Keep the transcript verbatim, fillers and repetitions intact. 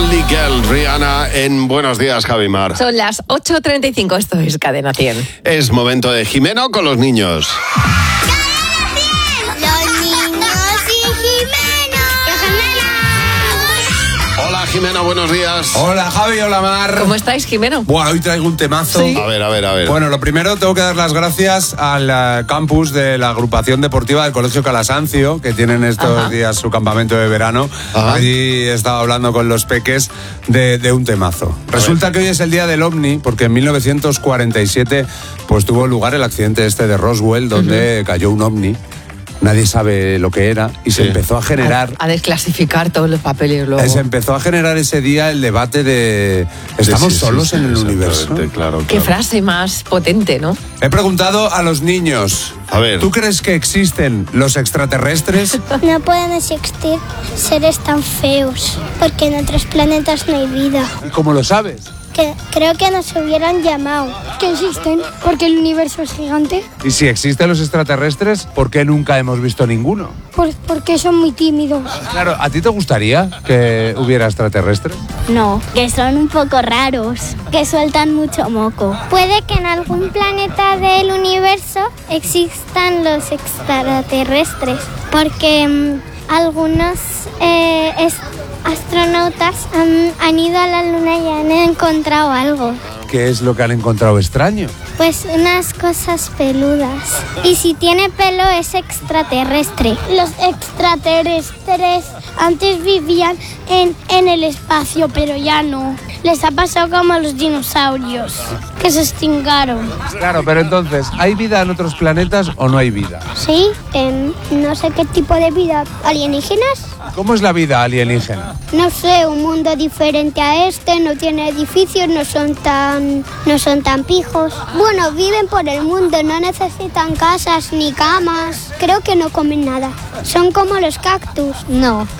Only Girl, Rihanna en Buenos Días, Javimar. Son las ocho treinta y cinco, esto es Cadena cien. Es momento de Jimeno con los niños. Hola, Jimeno, buenos días. Hola, Javi, hola, Mar. ¿Cómo estáis, Jimeno? Buah, hoy traigo un temazo. Sí. A ver, a ver, a ver. Bueno, lo primero, tengo que dar las gracias al uh, campus de la agrupación deportiva del Colegio Calasancio, que tienen estos Ajá. días su campamento de verano. Ajá. Allí he estado hablando con los peques de, de un temazo. Resulta que hoy es el día del OVNI, porque en mil novecientos cuarenta y siete pues, tuvo lugar el accidente este de Roswell, donde uh-huh. cayó un OVNI. Nadie sabe lo que era y Sí. se empezó a generar... A, a desclasificar todos los papeles luego. Se empezó a generar ese día el debate de ¿estamos Sí, sí, solos sí, en el sí, universo? exactamente, Claro, Qué claro. frase más potente, ¿no? He preguntado a los niños. A ver. ¿Tú crees que existen los extraterrestres? No pueden existir seres tan feos, porque en otros planetas no hay vida. ¿Y cómo lo sabes? Que creo que nos hubieran llamado. Que existen, porque el universo es gigante. Y si existen los extraterrestres, ¿por qué nunca hemos visto ninguno? Pues porque son muy tímidos. Claro, ¿a ti te gustaría que hubiera extraterrestres? No, que son un poco raros, que sueltan mucho moco. Puede que en algún planeta del universo existan los extraterrestres, porque mmm, algunos eh, es- astronautas han, han ido a la luna y han encontrado algo. ¿Qué es lo que han encontrado extraño? Pues unas cosas peludas. Y si tiene pelo es extraterrestre. Los extraterrestres antes vivían en, en el espacio, pero ya no. Les ha pasado como a los dinosaurios, que se extinguieron. Claro, pero entonces, ¿hay vida en otros planetas o no hay vida? Sí, em, no sé qué tipo de vida. ¿Alienígenas? ¿Cómo es la vida alienígena? No sé, un mundo diferente a este, no tiene edificios, no son tan, no son tan pijos. Bueno, viven por el mundo, no necesitan casas ni camas. Creo que no comen nada. Son como los cactus. No,